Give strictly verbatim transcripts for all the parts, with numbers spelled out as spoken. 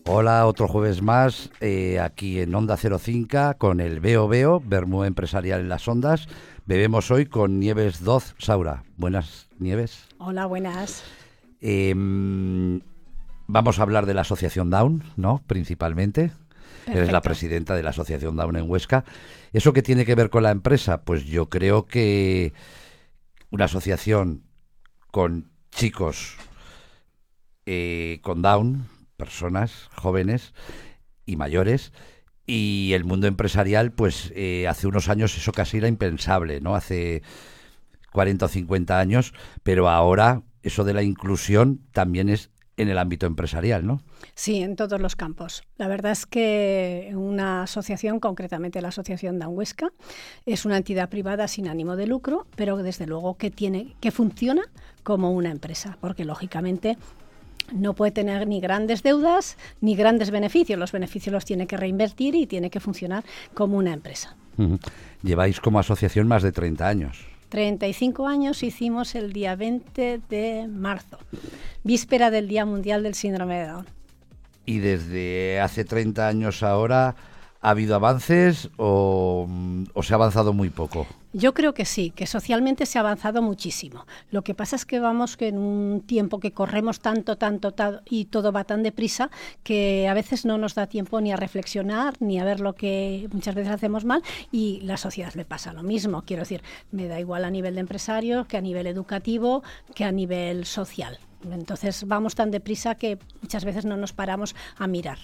Hola, otro jueves más, eh, aquí en Onda cero cinco con el Veo Veo, Vermú Empresarial en las Ondas. Bebemos hoy con Nieves Doz Saura. Buenas, Nieves. Hola, buenas. Eh, vamos a hablar de la Asociación Down, ¿no? Principalmente. Perfecto. Eres la presidenta de la Asociación Down en Huesca. ¿Eso qué tiene que ver con la empresa? Pues yo creo que una asociación con chicos eh, con Down, personas jóvenes y mayores, y el mundo empresarial, pues eh, hace unos años eso casi era impensable, ¿no? Hace cuarenta o cincuenta años, pero ahora eso de la inclusión también es en el ámbito empresarial, ¿no? Sí, en todos los campos. La verdad es que una asociación, concretamente la Asociación Down Huesca, es una entidad privada sin ánimo de lucro, pero desde luego que tiene, que funciona como una empresa, porque lógicamente no puede tener ni grandes deudas ni grandes beneficios. Los beneficios los tiene que reinvertir y tiene que funcionar como una empresa. Uh-huh. Lleváis como asociación más de treinta años. treinta y cinco años hicimos el día veinte de marzo, víspera del Día Mundial del Síndrome de Down. ¿Y desde hace treinta años ahora ha habido avances o, o se ha avanzado muy poco? Yo creo que sí, que socialmente se ha avanzado muchísimo. Lo que pasa es que vamos que en un tiempo que corremos tanto, tanto, tanto y todo va tan deprisa que a veces no nos da tiempo ni a reflexionar ni a ver lo que muchas veces hacemos mal, y la sociedad le pasa lo mismo. Quiero decir, me da igual a nivel de empresario que a nivel educativo que a nivel social. Entonces vamos tan deprisa que muchas veces no nos paramos a mirar.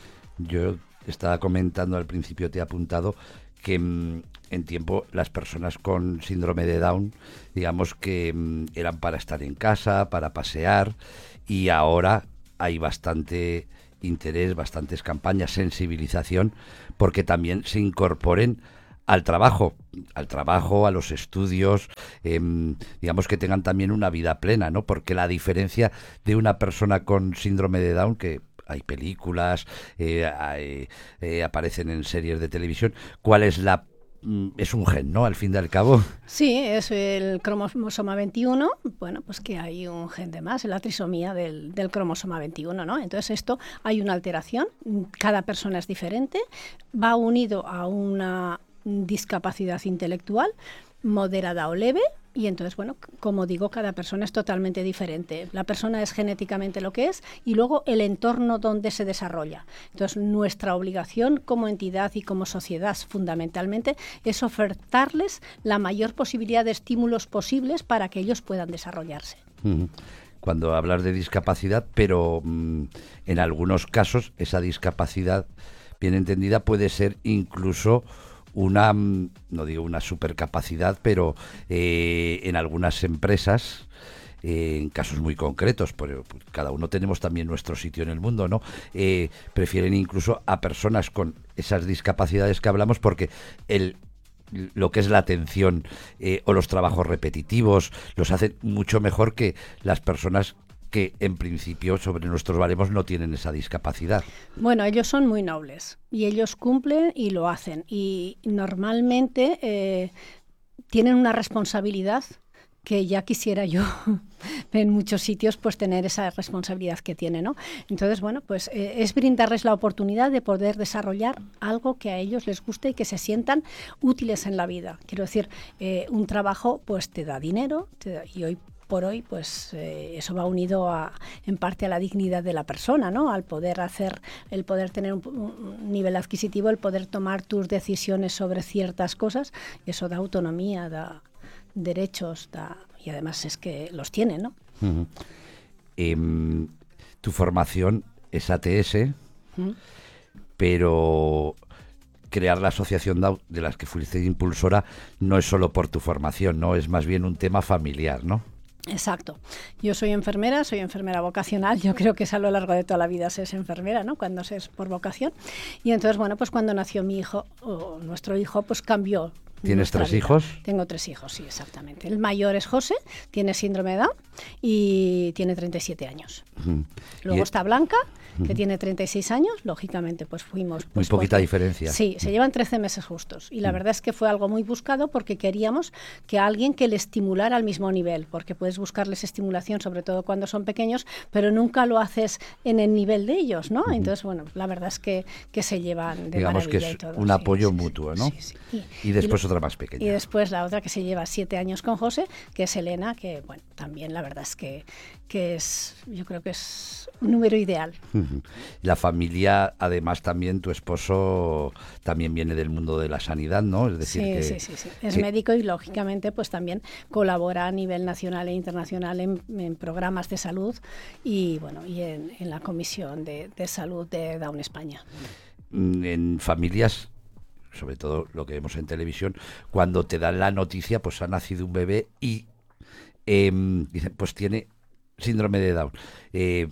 Yo estaba comentando al principio, te he apuntado que mmm, en tiempo las personas con síndrome de Down, digamos que mmm, eran para estar en casa, para pasear, y ahora hay bastante interés, bastantes campañas, sensibilización, porque también se incorporen al trabajo, al trabajo, a los estudios, eh, digamos que tengan también una vida plena, ¿no? Porque la diferencia de una persona con síndrome de Down, que hay películas, eh, hay, eh, aparecen en series de televisión, ¿cuál es la es un gen, ¿no? Al fin y al cabo. Sí, es el cromosoma veintiuno, bueno, pues que hay un gen de más, la trisomía del, del cromosoma veintiuno, ¿no? Entonces esto, hay una alteración, cada persona es diferente, va unido a una discapacidad intelectual moderada o leve, y entonces, bueno, como digo, cada persona es totalmente diferente. La persona es genéticamente lo que es y luego el entorno donde se desarrolla. Entonces, nuestra obligación como entidad y como sociedad, fundamentalmente, es ofertarles la mayor posibilidad de estímulos posibles para que ellos puedan desarrollarse. Cuando hablas de discapacidad, pero mmm, en algunos casos esa discapacidad, bien entendida, puede ser incluso una, no digo una supercapacidad, pero eh, en algunas empresas, eh, en casos muy concretos, pero cada uno tenemos también nuestro sitio en el mundo, ¿no? Eh, prefieren incluso a personas con esas discapacidades que hablamos porque el lo que es la atención eh, o los trabajos repetitivos los hacen mucho mejor que las personas que en principio sobre nuestros baremos no tienen esa discapacidad. Bueno, ellos son muy nobles y ellos cumplen y lo hacen, y normalmente eh, tienen una responsabilidad que ya quisiera yo en muchos sitios pues tener esa responsabilidad que tiene, ¿no? Entonces, bueno, pues eh, es brindarles la oportunidad de poder desarrollar algo que a ellos les guste y que se sientan útiles en la vida. Quiero decir, eh, un trabajo pues te da dinero, te da, y hoy por hoy, pues eh, eso va unido a, en parte a la dignidad de la persona, ¿no? Al poder hacer, el poder tener un, un nivel adquisitivo, el poder tomar tus decisiones sobre ciertas cosas, eso da autonomía, da derechos, da, y además es que los tiene, ¿no? Uh-huh. Eh, tu formación es A T S, uh-huh. pero crear la asociación Down, de las que fuiste impulsora, no es solo por tu formación, ¿no? Es más bien un tema familiar, ¿no? Exacto. Yo soy enfermera, soy enfermera vocacional. Yo creo que es a lo largo de toda la vida se es enfermera, ¿no? Cuando se es por vocación. Y entonces, bueno, pues cuando nació mi hijo, o nuestro hijo, pues cambió. ¿Tienes tres vida. hijos? Tengo tres hijos, sí, exactamente. El mayor es José, tiene síndrome de Down y tiene treinta y siete años. Uh-huh. Luego y está Blanca, que tiene treinta y seis años, lógicamente pues fuimos... Pues, muy poquita porque, diferencia. Sí, se llevan trece meses justos. Y la verdad es que fue algo muy buscado porque queríamos que alguien que le estimulara al mismo nivel, porque puedes buscarles estimulación, sobre todo cuando son pequeños, pero nunca lo haces en el nivel de ellos, ¿no? Uh-huh. Entonces, bueno, la verdad es que, que se llevan de Digamos maravilla que es y todo. un sí, apoyo sí, mutuo, ¿no? Sí, sí. Y, y después y, otra más pequeña. Y después la otra que se lleva siete años con José, que es Elena, que, bueno, también la verdad es que, que es, yo creo que es un número ideal. Uh-huh. La familia, además, también tu esposo también viene del mundo de la sanidad, ¿no? Es decir, sí, que, sí, sí, sí. Es que... médico y, lógicamente, pues también colabora a nivel nacional e internacional en, en programas de salud y, bueno, y en, en la Comisión de, de Salud de Down España. En familias, sobre todo lo que vemos en televisión, cuando te dan la noticia, pues ha nacido un bebé y eh, dicen, pues tiene síndrome de Down. Eh,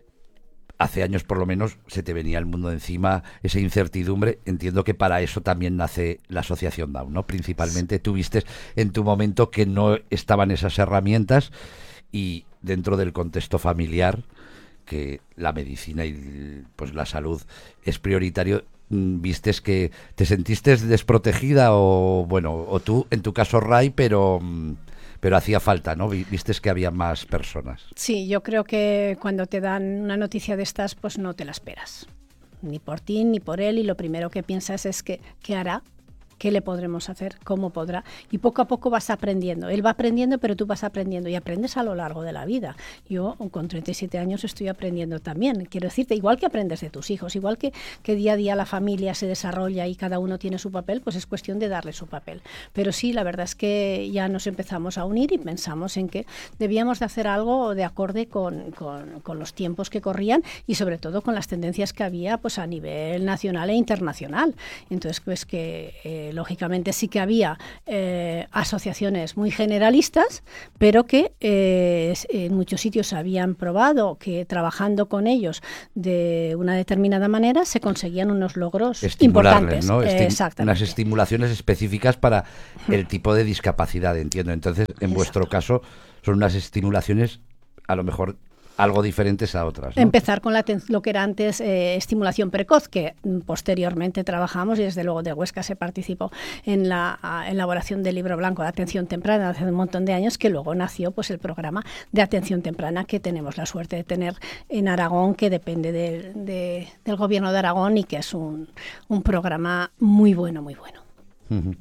hace años por lo menos se te venía el mundo encima, esa incertidumbre. Entiendo que para eso también nace la Asociación Down, ¿no? Principalmente tú viste en tu momento que no estaban esas herramientas y dentro del contexto familiar, que la medicina y pues la salud es prioritario, vistes que te sentiste desprotegida o bueno, o tú en tu caso Ray, pero pero hacía falta, ¿no? Vistes que había más personas. Sí, yo creo que cuando te dan una noticia de estas, pues no te la esperas, ni por ti ni por él, y lo primero que piensas es que ¿qué hará? ¿Qué le podremos hacer? ¿Cómo podrá? Y poco a poco vas aprendiendo. Él va aprendiendo, pero tú vas aprendiendo y aprendes a lo largo de la vida. Yo con treinta y siete años estoy aprendiendo también. Quiero decirte, igual que aprendes de tus hijos, igual que, que día a día la familia se desarrolla y cada uno tiene su papel, pues es cuestión de darle su papel. Pero sí, la verdad es que ya nos empezamos a unir y pensamos en que debíamos de hacer algo de acorde con, con, con los tiempos que corrían y sobre todo con las tendencias que había pues a nivel nacional e internacional. Entonces, pues que... Eh, lógicamente sí que había eh, asociaciones muy generalistas, pero que eh, en muchos sitios habían probado que trabajando con ellos de una determinada manera se conseguían unos logros importantes, ¿no? Eh, Estim- unas estimulaciones específicas para el tipo de discapacidad, entiendo. Entonces, en Exacto. vuestro caso, son unas estimulaciones a lo mejor algo diferentes a otras, ¿no? Empezar con la lo que era antes eh, estimulación precoz, que posteriormente trabajamos y desde luego de Huesca se participó en la a, elaboración del libro blanco de atención temprana hace un montón de años, que luego nació pues el programa de atención temprana que tenemos la suerte de tener en Aragón, que depende de, de, del gobierno de Aragón y que es un, un programa muy bueno, muy bueno. Uh-huh.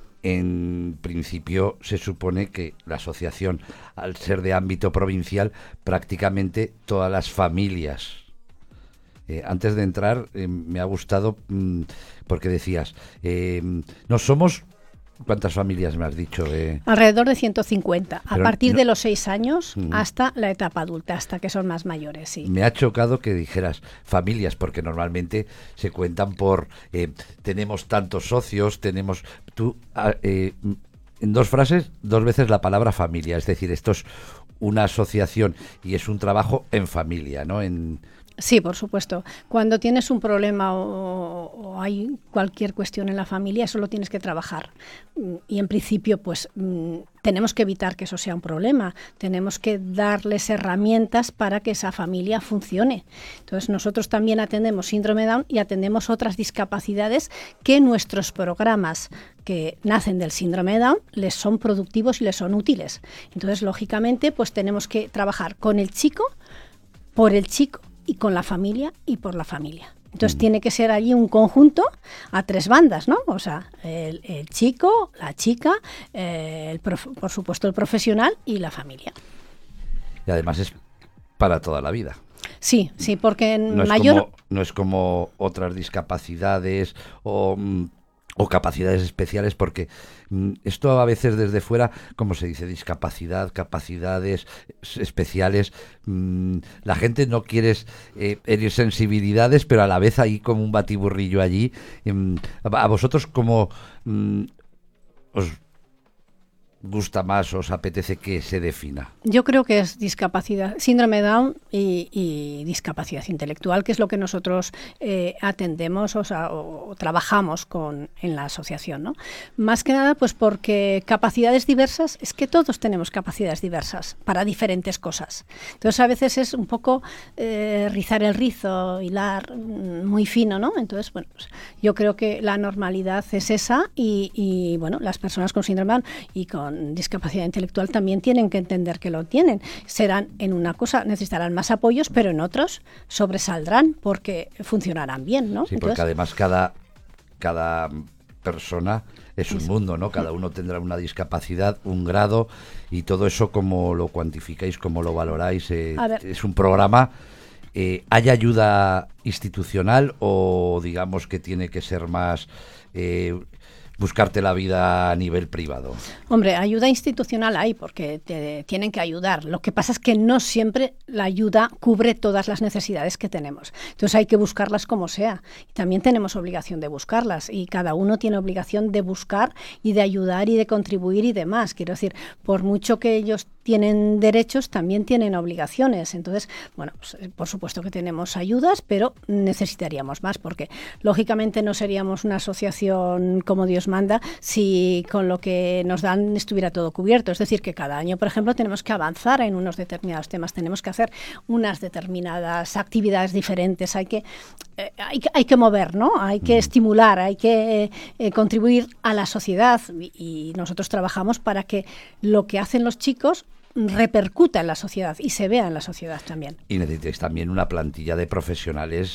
En principio se supone que la asociación, al ser de ámbito provincial, prácticamente todas las familias. Eh, antes de entrar, eh, me ha gustado mmm, porque decías, eh, no somos... ¿Cuántas familias me has dicho? Eh? Alrededor de ciento cincuenta, a Pero partir no, de los seis años uh-huh. hasta la etapa adulta, hasta que son más mayores, sí. Me ha chocado que dijeras familias, porque normalmente se cuentan por, eh, tenemos tantos socios, tenemos... Tú, eh, en dos frases, dos veces la palabra familia, es decir, esto es una asociación y es un trabajo en familia, ¿no? En... Sí, por supuesto. Cuando tienes un problema o, o hay cualquier cuestión en la familia, eso lo tienes que trabajar. Y en principio, pues tenemos que evitar que eso sea un problema. Tenemos que darles herramientas para que esa familia funcione. Entonces, nosotros también atendemos síndrome Down y atendemos otras discapacidades que nuestros programas que nacen del síndrome Down les son productivos y les son útiles. Entonces, lógicamente, pues tenemos que trabajar con el chico, por el chico, y con la familia y por la familia. Entonces mm. tiene que ser allí un conjunto a tres bandas, ¿no? O sea, el, el chico, la chica, eh, el prof, por supuesto el profesional y la familia. Y además es para toda la vida. Sí, sí, porque en no es mayor... Como, no es como otras discapacidades o... o capacidades especiales, porque mm, esto a veces desde fuera, como se dice, discapacidad, capacidades especiales, mm, la gente no quiere eh, herir sensibilidades, pero a la vez hay como un batiburrillo allí. Mm, a, a vosotros, como mm, os gusta más, os apetece que se defina? Yo creo que es discapacidad, síndrome de Down y, y discapacidad intelectual, que es lo que nosotros eh, atendemos o, sea, o, o trabajamos con en la asociación, ¿no? Más que nada, pues porque capacidades diversas, es que todos tenemos capacidades diversas para diferentes cosas. Entonces a veces es un poco eh, rizar el rizo, hilar muy fino, ¿no? Entonces, bueno, pues, yo creo que la normalidad es esa y, y bueno, las personas con síndrome de Down y con discapacidad intelectual también tienen que entender que lo tienen. Serán en una cosa, necesitarán más apoyos, pero en otros sobresaldrán porque funcionarán bien, ¿no? Sí, Entonces, porque además cada, cada persona es un mundo, ¿no? Cada uno tendrá una discapacidad, un grado, y todo eso, ¿cómo lo cuantificáis, cómo lo valoráis? Eh, es un programa. Eh, ¿Hay ayuda institucional o digamos que tiene que ser más eh, buscarte la vida a nivel privado? Hombre, ayuda institucional hay porque te tienen que ayudar. Lo que pasa es que no siempre la ayuda cubre todas las necesidades que tenemos. Entonces hay que buscarlas como sea. Y también tenemos obligación de buscarlas y cada uno tiene obligación de buscar y de ayudar y de contribuir y demás. Quiero decir, por mucho que ellos tienen derechos, también tienen obligaciones. Entonces, bueno, pues, por supuesto que tenemos ayudas, pero necesitaríamos más porque lógicamente no seríamos una asociación como Dios manda si con lo que nos dan estuviera todo cubierto. Es decir, que cada año, por ejemplo, tenemos que avanzar en unos determinados temas, tenemos que hacer unas determinadas actividades diferentes, hay que, eh, hay, hay que mover, ¿no? Hay que mm. estimular, hay que eh, contribuir a la sociedad y, y nosotros trabajamos para que lo que hacen los chicos repercuta en la sociedad y se vea en la sociedad también. Y necesitáis también una plantilla de profesionales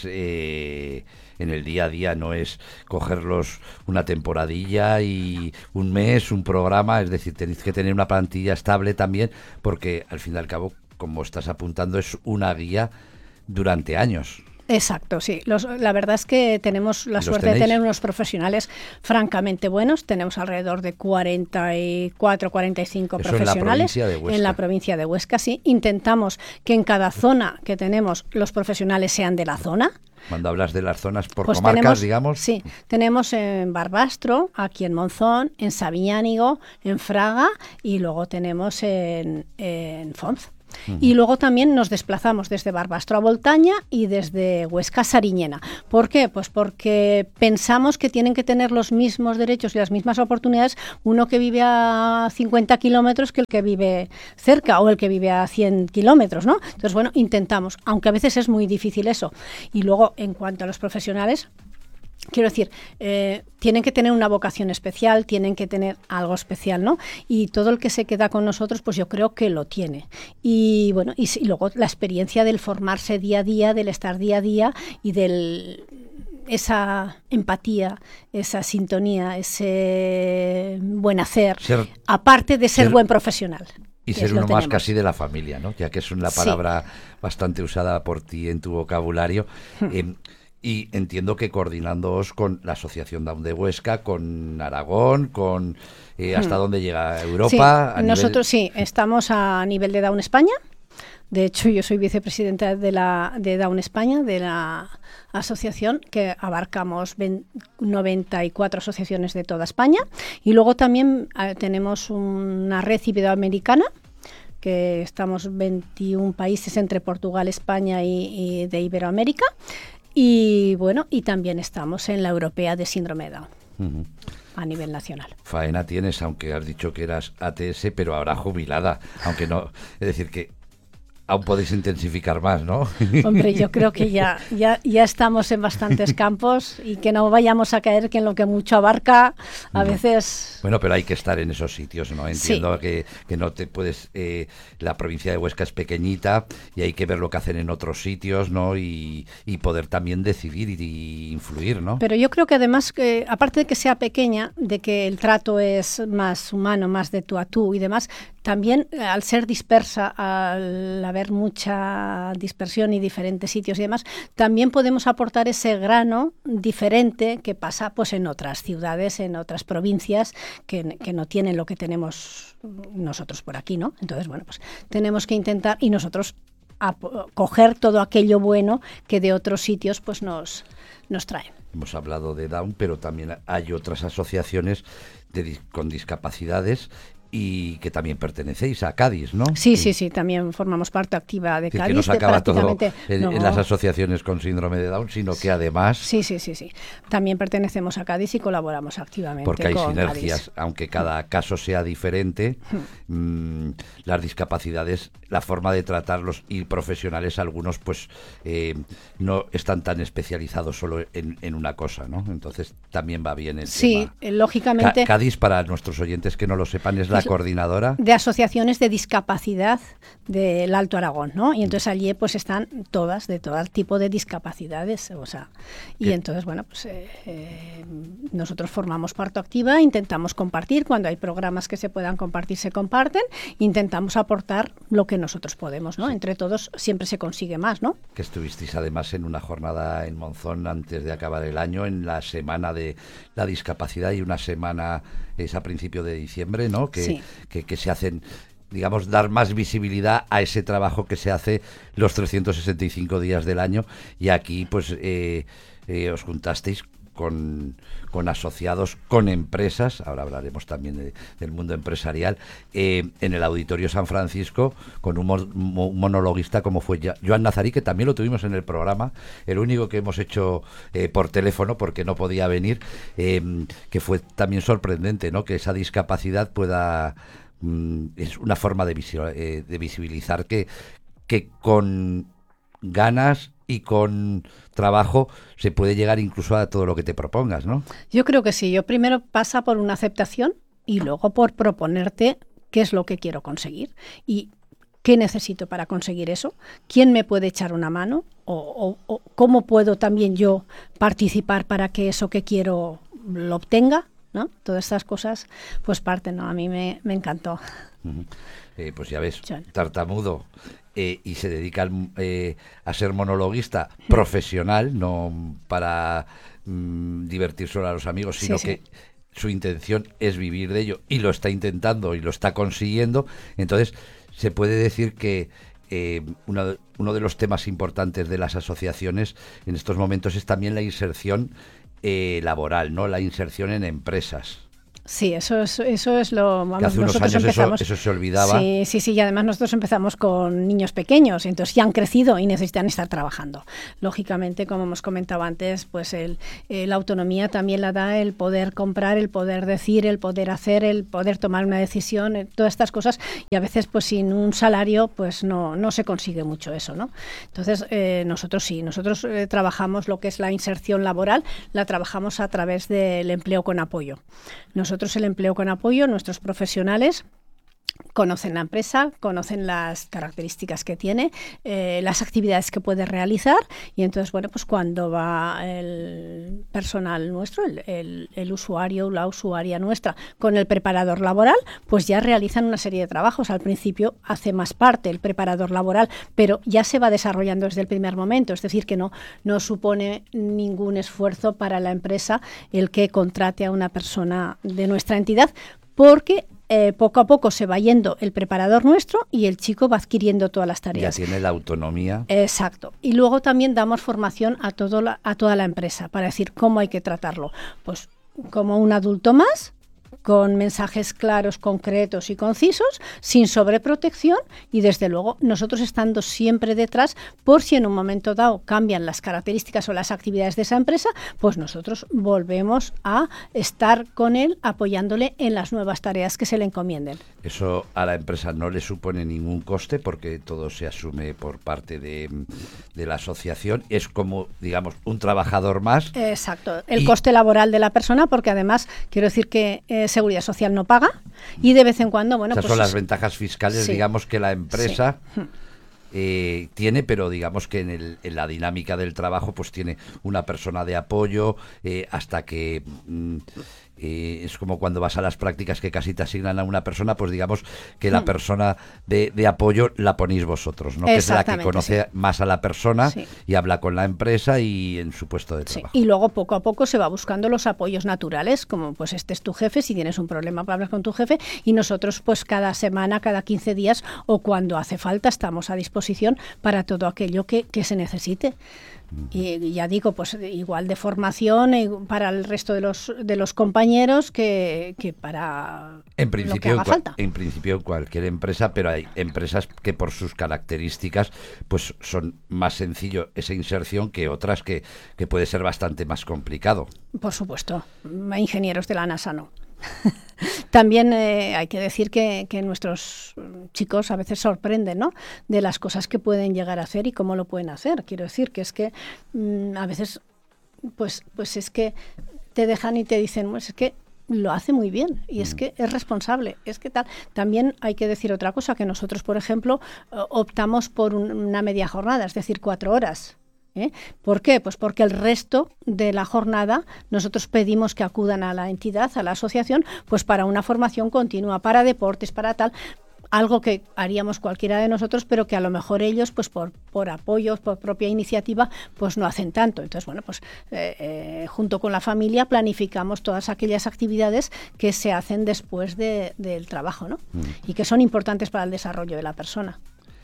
eh, en el día a día, no es cogerlos una temporadilla y un mes, un programa, es decir, tenéis que tener una plantilla estable también, porque al fin y al cabo, como estás apuntando, es una guía durante años. Exacto, sí. Los, la verdad es que tenemos la suerte tenéis? de tener unos profesionales francamente buenos. Tenemos alrededor de cuarenta y cuatro, cuarenta y cinco Eso profesionales en la provincia de Huesca. En la provincia de Huesca, sí. Intentamos que en cada zona que tenemos los profesionales sean de la zona. Cuando hablas de las zonas por pues comarcas, tenemos, digamos. Sí, tenemos en Barbastro, aquí en Monzón, en Sabiñánigo, en Fraga y luego tenemos en, en Fonz. Uh-huh. Y luego también nos desplazamos desde Barbastro a Voltaña y desde Huesca a Sariñena. ¿Por qué? Pues porque pensamos que tienen que tener los mismos derechos y las mismas oportunidades uno que vive a cincuenta kilómetros que el que vive cerca o el que vive a cien kilómetros, ¿no? Entonces, bueno, intentamos, aunque a veces es muy difícil eso. Y luego, en cuanto a los profesionales, quiero decir, eh, tienen que tener una vocación especial, tienen que tener algo especial, ¿no? Y todo el que se queda con nosotros, pues yo creo que lo tiene. Y bueno, y, y luego la experiencia del formarse día a día, del estar día a día y del esa empatía, esa sintonía, ese buen hacer, ser, aparte de ser, ser buen profesional. Y ser uno más casi de la familia, ¿no? Ya que es una palabra sí. bastante usada por ti en tu vocabulario. eh, Y entiendo que coordinándoos con la Asociación Down de Huesca, con Aragón, con eh, hasta hmm. dónde llega Europa. Sí, a nosotros nivel... sí, estamos a nivel de Down España. De hecho, yo soy vicepresidenta de la de Down España, de la asociación, que abarcamos noventa y cuatro asociaciones de toda España. Y luego también eh, tenemos una red iberoamericana, que estamos veintiún países entre Portugal, España y, y de Iberoamérica. Y bueno, y también estamos en la europea de síndrome de Down, uh-huh. a nivel nacional. Faena tienes, aunque has dicho que eras A T S, pero ahora jubilada, aunque no, es decir que aún podéis intensificar más, ¿no? Hombre, yo creo que ya, ya, ya estamos en bastantes campos y que no vayamos a caer que en lo que mucho abarca, a no. veces... Bueno, pero hay que estar en esos sitios, ¿no? Entiendo sí. que, que no te puedes... Eh, la provincia de Huesca es pequeñita y hay que ver lo que hacen en otros sitios, ¿no? Y, y poder también decidir y, y influir, ¿no? Pero yo creo que además, que aparte de que sea pequeña, de que el trato es más humano, más de tú a tú y demás, también al ser dispersa, al haber mucha dispersión y diferentes sitios y demás, también podemos aportar ese grano diferente que pasa pues en otras ciudades, en otras provincias que, que no tienen lo que tenemos nosotros por aquí, ¿no? Entonces, bueno, pues tenemos que intentar y nosotros a, coger todo aquello bueno que de otros sitios pues nos, nos traen. Hemos hablado de Down, pero también hay otras asociaciones de, con discapacidades y que también pertenecéis a Cádiz, ¿no? Sí, sí, sí, también formamos parte activa de que, Cádiz. Que no se acaba todo en, no. en las asociaciones con síndrome de Down, sino que además... Sí, sí, sí, sí. También pertenecemos a Cádiz y colaboramos activamente porque hay con sinergias, Cádiz. Aunque cada caso sea diferente, mmm, las discapacidades, la forma de tratarlos y profesionales, algunos pues eh, no están tan especializados solo en, en una cosa, ¿no? Entonces también va bien el sí, tema. Lógicamente... Ca Cádiz, para nuestros oyentes que no lo sepan, es la es coordinadora... de asociaciones de discapacidad del Alto Aragón, ¿no? Y entonces allí pues están todas, de todo tipo de discapacidades, o sea, y ¿Qué? entonces, bueno, pues eh, eh, nosotros formamos parte activa, intentamos compartir, cuando hay programas que se puedan compartir, se comparten, intentamos aportar lo que nosotros podemos, ¿no? Sí. Entre todos siempre se consigue más, ¿no? Que estuvisteis además en una jornada en Monzón antes de acabar el año, en la semana de la discapacidad, y una semana es a principio de diciembre, ¿no? Que, sí. que, que se hacen, digamos, dar más visibilidad a ese trabajo que se hace los trescientos sesenta y cinco días del año, y aquí pues eh, eh, os juntasteis con, con asociados, con empresas, ahora hablaremos también de, del mundo empresarial, eh, en el Auditorio San Francisco, con un, mo un monologuista como fue Joan Nazarí, que también lo tuvimos en el programa, el único que hemos hecho eh, por teléfono porque no podía venir, eh, que fue también sorprendente, ¿no? Que esa discapacidad pueda... Mm, es una forma de, visi eh, de visibilizar que, que con ganas y con trabajo se puede llegar incluso a todo lo que te propongas, ¿no? Yo creo que sí. Yo primero pasa por una aceptación y luego por proponerte qué es lo que quiero conseguir y qué necesito para conseguir eso, quién me puede echar una mano o, o, o cómo puedo también yo participar para que eso que quiero lo obtenga, ¿no? Todas estas cosas pues parten, ¿no? A mí me, me encantó. Uh-huh. eh, pues ya ves, John. tartamudo. Eh, y se dedica eh, a ser monologuista profesional, no para mm, divertir solo a los amigos, sino sí, sí. que su intención es vivir de ello y lo está intentando y lo está consiguiendo. Entonces se puede decir que eh, una, uno de los temas importantes de las asociaciones en estos momentos es también la inserción eh, laboral, ¿no? La inserción en empresas. Sí, eso es, eso es lo... Vamos, que hace unos nosotros años empezamos, eso, eso se olvidaba. Sí, sí, sí, y además nosotros empezamos con niños pequeños, entonces ya han crecido y necesitan estar trabajando. Lógicamente, como hemos comentado antes, pues el, el, la autonomía también la da el poder comprar, el poder decir, el poder hacer, el poder tomar una decisión, eh, todas estas cosas, y a veces pues sin un salario pues no, no se consigue mucho eso, ¿no? Entonces eh, nosotros sí, nosotros eh, trabajamos lo que es la inserción laboral, la trabajamos a través del empleo con apoyo. Nosotros Nosotros el empleo con apoyo, nuestros profesionales conocen la empresa, conocen las características que tiene, eh, las actividades que puede realizar, y entonces, bueno, pues cuando va el personal nuestro, el, el, el usuario, la usuaria nuestra, con el preparador laboral, pues ya realizan una serie de trabajos. Al principio hace más parte el preparador laboral, pero ya se va desarrollando desde el primer momento, es decir, que no, no supone ningún esfuerzo para la empresa el que contrate a una persona de nuestra entidad, porque Eh, poco a poco se va yendo el preparador nuestro y el chico va adquiriendo todas las tareas. Ya tiene la autonomía. Exacto. Y luego también damos formación a, todo la, a toda la empresa para decir cómo hay que tratarlo. Pues como un adulto más, con mensajes claros, concretos y concisos, sin sobreprotección y desde luego nosotros estando siempre detrás por si en un momento dado cambian las características o las actividades de esa empresa, pues nosotros volvemos a estar con él apoyándole en las nuevas tareas que se le encomienden. Eso a la empresa no le supone ningún coste porque todo se asume por parte de, de la asociación. Es como, digamos, un trabajador más. Exacto. El y... coste laboral de la persona, porque además quiero decir que eh, Seguridad Social no paga y de vez en cuando, bueno, Esas pues... son las ventajas fiscales, sí, digamos, que la empresa... Sí. Eh, tiene, pero digamos que en, el, en la dinámica del trabajo pues tiene una persona de apoyo eh, hasta que mm, eh, es como cuando vas a las prácticas que casi te asignan a una persona, pues digamos que la mm. persona de, de apoyo la ponéis vosotros, ¿no? Que es la que conoce sí. más a la persona, sí, y habla con la empresa y en su puesto de trabajo. Sí. Y luego poco a poco se va buscando los apoyos naturales, como pues este es tu jefe, si tienes un problema para hablar con tu jefe, y nosotros pues cada semana, cada quince días o cuando hace falta estamos a disposición para todo aquello que, que se necesite. Y ya digo, pues igual de formación para el resto de los de los compañeros que, que para en principio, lo que haga en, falta. En principio cualquier empresa, pero hay empresas que por sus características pues son más sencillo esa inserción que otras que, que puede ser bastante más complicado. Por supuesto, ingenieros de la NASA no. También eh, hay que decir que, que nuestros chicos a veces sorprenden, ¿no?, de las cosas que pueden llegar a hacer y cómo lo pueden hacer. Quiero decir que es que mmm, a veces pues, pues es que te dejan y te dicen, pues es que lo hace muy bien y es que es responsable, es que tal. También hay que decir otra cosa, que nosotros, por ejemplo, optamos por un, una media jornada, es decir, cuatro horas. ¿Eh? ¿Por qué? Pues porque el resto de la jornada nosotros pedimos que acudan a la entidad, a la asociación, pues para una formación continua, para deportes, para tal, algo que haríamos cualquiera de nosotros, pero que a lo mejor ellos, pues por, por apoyo, por propia iniciativa, pues no hacen tanto. Entonces, bueno, pues eh, eh, junto con la familia planificamos todas aquellas actividades que se hacen después de, del trabajo, ¿no? Mm. Y que son importantes para el desarrollo de la persona.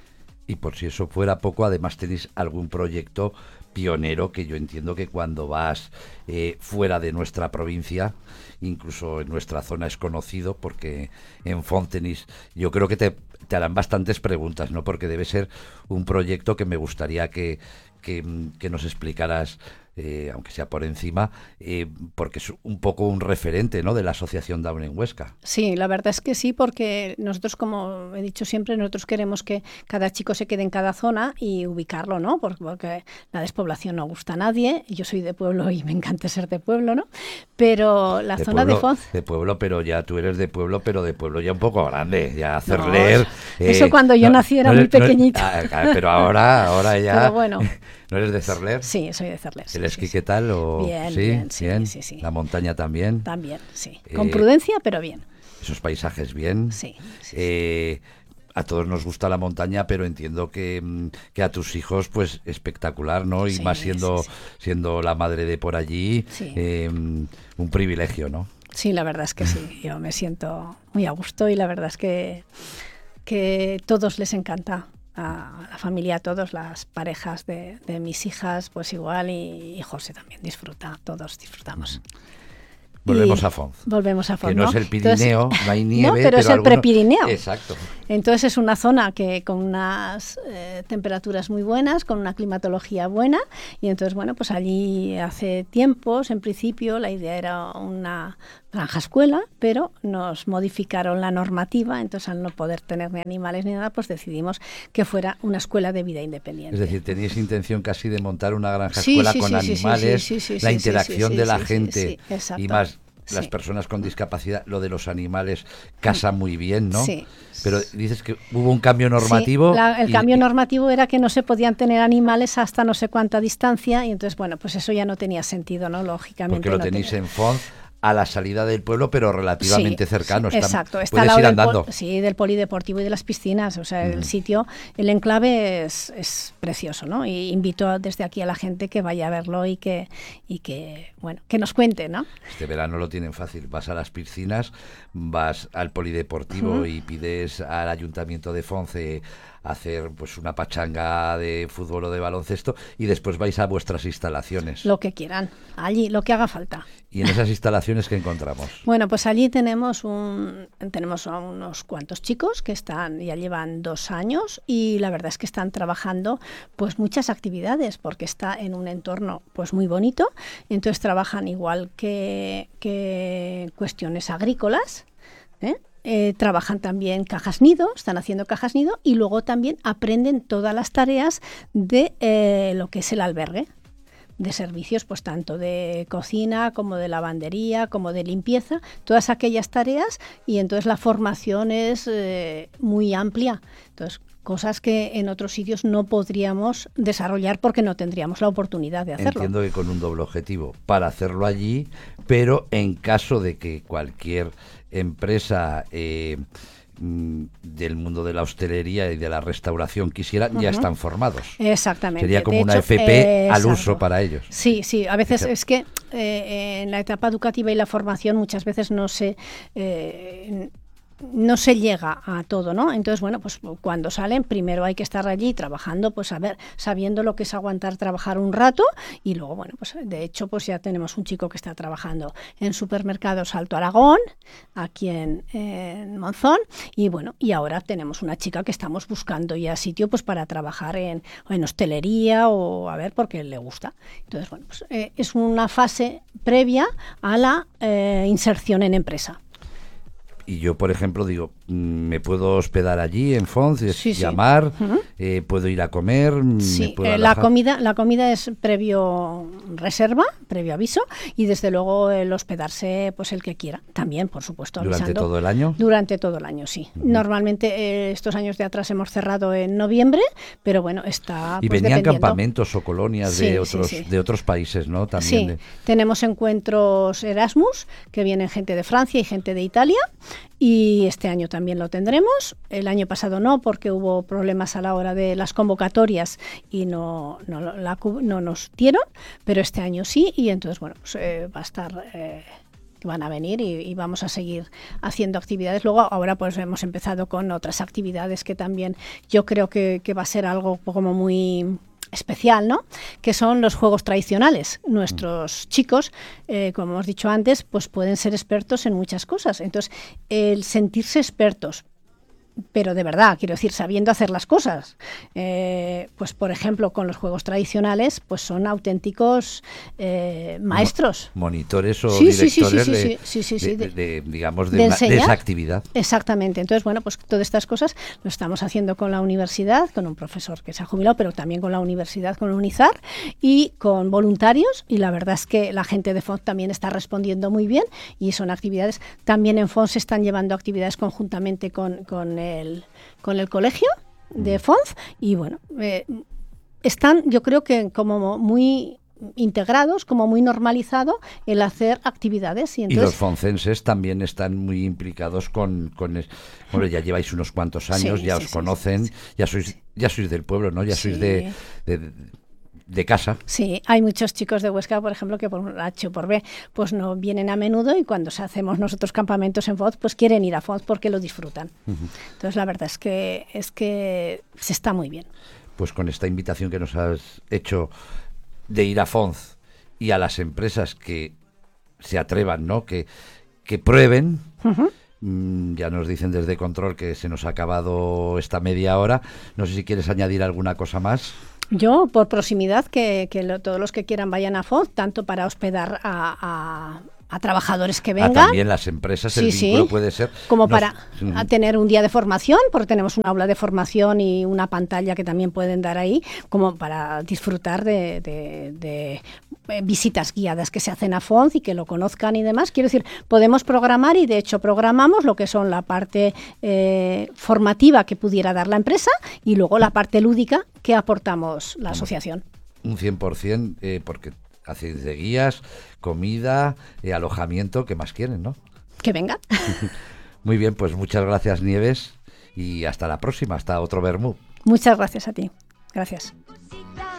Y por si eso fuera poco, además tenéis algún proyecto pionero que yo entiendo que cuando vas eh, fuera de nuestra provincia, incluso en nuestra zona es conocido, porque en Font tenéis, yo creo que te, te harán bastantes preguntas, ¿no? Porque debe ser un proyecto que me gustaría que, que, que nos explicaras, eh, aunque sea por encima, eh, porque es un poco un referente, ¿no?, de la Asociación Down en Huesca. Sí, la verdad es que sí, porque nosotros, como he dicho siempre, nosotros queremos que cada chico se quede en cada zona y ubicarlo, ¿no? Porque, porque la despoblación no gusta a nadie. Yo soy de pueblo y me encanta ser de pueblo, ¿no? Pero la de zona pueblo, de Font... De pueblo, pero ya tú eres de pueblo, pero de pueblo ya un poco grande, ya hacer no, leer... Eso eh, cuando yo no, nací era no, muy pequeñito. No, ah, pero ahora, ahora ya... Pero bueno... ¿No eres de Cerler? Sí, soy de Cerler. Sí, ¿El esquí sí, qué tal? O... Bien, ¿Sí? bien, sí, bien. Sí, sí. ¿La montaña también? También, sí. Con eh, prudencia, pero bien. Esos paisajes bien. Sí. sí, eh, sí. A todos nos gusta la montaña, pero entiendo que, que a tus hijos, pues espectacular, ¿no? Y sí, más siendo, sí, sí. siendo la madre de por allí, sí. eh, un privilegio, ¿no? Sí, la verdad es que sí. Yo me siento muy a gusto y la verdad es que, que todos les encanta. A la familia, a todos, las parejas de, de mis hijas, pues igual, y, y José también disfruta, todos disfrutamos. Volvemos y a Font. Volvemos a Font, que no, ¿no? es el Pirineo, Entonces, no hay nieve. No, pero, pero es el algunos... prepirineo. Exacto. Entonces es una zona que con unas eh, temperaturas muy buenas, con una climatología buena, y entonces, bueno, pues allí hace tiempos, en principio, la idea era una granja escuela, pero nos modificaron la normativa, entonces al no poder tener ni animales ni nada, pues decidimos que fuera una escuela de vida independiente. Es decir, teníais intención casi de montar una granja sí, escuela sí, con sí, animales, sí, sí, sí, la sí, interacción sí, sí, de la sí, gente sí, sí, y más las sí. personas con discapacidad, lo de los animales casa muy bien, ¿no? Sí. Pero dices que hubo un cambio normativo. Sí, la, el y, cambio normativo era que no se podían tener animales hasta no sé cuánta distancia y entonces, bueno, pues eso ya no tenía sentido, ¿no? Lógicamente. Porque lo no tenéis tenía. en Font, a la salida del pueblo, pero relativamente sí, cercano. Sí, Está, exacto, está puedes al ir lado andando. Del, sí, del polideportivo y de las piscinas. O sea, mm. el sitio, el enclave es, es precioso, ¿no? Y invito desde aquí a la gente que vaya a verlo y que, y que, bueno, que nos cuente, ¿no? Este verano lo tienen fácil. Vas a las piscinas, vas al polideportivo mm. y pides al Ayuntamiento de Fonce hacer pues una pachanga de fútbol o de baloncesto y después vais a vuestras instalaciones. Lo que quieran, allí, lo que haga falta. ¿Y en esas instalaciones qué encontramos? Bueno, pues allí tenemos un tenemos a unos cuantos chicos que están ya llevan dos años y la verdad es que están trabajando pues muchas actividades porque está en un entorno pues muy bonito. Entonces trabajan igual que, que cuestiones agrícolas, ¿eh? Eh, trabajan también cajas nido, están haciendo cajas nido y luego también aprenden todas las tareas de eh, lo que es el albergue, de servicios, pues tanto de cocina como de lavandería, como de limpieza, todas aquellas tareas y entonces la formación es eh, muy amplia. Entonces, cosas que en otros sitios no podríamos desarrollar porque no tendríamos la oportunidad de hacerlo. Entiendo que con un doble objetivo, para hacerlo allí, pero en caso de que cualquier empresa eh, del mundo de la hostelería y de la restauración quisieran, uh-huh. ya están formados. Exactamente. Sería como de una hecho, F P eh, al exacto. uso para ellos. Sí, sí. A veces es que eh, en la etapa educativa y la formación muchas veces no se... Eh, no se llega a todo, ¿no? Entonces, bueno, pues cuando salen, primero hay que estar allí trabajando, pues a ver, sabiendo lo que es aguantar trabajar un rato, y luego, bueno, pues de hecho, pues ya tenemos un chico que está trabajando en Supermercados Alto Aragón, aquí en, en Monzón, y bueno, y ahora tenemos una chica que estamos buscando ya sitio pues para trabajar en, en hostelería o a ver, porque le gusta. Entonces, bueno, pues eh, es una fase previa a la eh, inserción en empresa. Y yo, por ejemplo, digo, me puedo hospedar allí en Fons, sí, llamar, sí. Uh-huh. eh, puedo ir a comer, sí, me puedo eh, la comida, la comida es previo reserva, previo aviso, y desde luego el hospedarse, pues el que quiera, también, por supuesto, avisando. ¿Durante todo el año? Durante todo el año, sí. Uh-huh. Normalmente eh, estos años de atrás hemos cerrado en noviembre, pero bueno, está. Y pues, venían dependiendo. Campamentos o colonias sí, de otros sí, sí. de otros países, ¿no? También. Sí, de... tenemos encuentros Erasmus, que vienen gente de Francia y gente de Italia. Y este año también lo tendremos. El año pasado no, porque hubo problemas a la hora de las convocatorias y no, no, la, no nos dieron, pero este año sí, y entonces, bueno, pues eh, va a estar... Eh, van a venir y, y vamos a seguir haciendo actividades. Luego ahora pues hemos empezado con otras actividades que también yo creo que, que va a ser algo como muy... especial, ¿no? Que son los juegos tradicionales. Nuestros chicos, eh, como hemos dicho antes, pues pueden ser expertos en muchas cosas. Entonces, el sentirse expertos, pero de verdad, quiero decir, sabiendo hacer las cosas, eh, pues por ejemplo, con los juegos tradicionales, pues son auténticos eh, maestros. Monitores o sí, directores sí, sí, sí, de, sí, sí, sí, de, de, de, digamos, de, de, una, de esa actividad. Exactamente. Entonces, bueno, pues todas estas cosas lo estamos haciendo con la universidad, con un profesor que se ha jubilado, pero también con la universidad, con UNIZAR y con voluntarios, y la verdad es que la gente de Fons también está respondiendo muy bien, y son actividades, también en Fons se están llevando actividades conjuntamente con, con el, con el colegio de Fons, y bueno, eh, están yo creo que como muy integrados, como muy normalizado el hacer actividades. Y, entonces, y los foncenses también están muy implicados con, con bueno, ya lleváis unos cuantos años, sí, ya sí, os sí, conocen, sí, sí. ya sois ya sois del pueblo, ¿no? Ya sí. sois de, de de casa. Sí, hay muchos chicos de Huesca, por ejemplo, que por H o por B, pues no vienen a menudo, y cuando hacemos nosotros campamentos en Foz, pues quieren ir a Foz porque lo disfrutan. Uh-huh. Entonces, la verdad es que es que se está muy bien. Pues con esta invitación que nos has hecho de ir a Fons y a las empresas que se atrevan, ¿no? Que, que prueben. Uh-huh. Mm, ya nos dicen desde Control que se nos ha acabado esta media hora. No sé si quieres añadir alguna cosa más. Yo, por proximidad, que, que lo, todos los que quieran vayan a Foz, tanto para hospedar a, a, a trabajadores que vengan. Ah, también las empresas, el sí, vínculo sí. puede ser. Como Nos, para uh-huh. a tener un día de formación, porque tenemos un aula de formación y una pantalla que también pueden dar ahí, como para disfrutar de, de, de visitas guiadas que se hacen a Fons y que lo conozcan y demás. Quiero decir, podemos programar, y de hecho programamos lo que son la parte eh, formativa que pudiera dar la empresa y luego la parte lúdica que aportamos la asociación. Un cien por ciento, eh, porque hacéis de guías, comida, eh, alojamiento, ¿qué más quieren, no? Que vengan. Muy bien, pues muchas gracias, Nieves, y hasta la próxima, hasta otro vermú. Muchas gracias a ti. Gracias.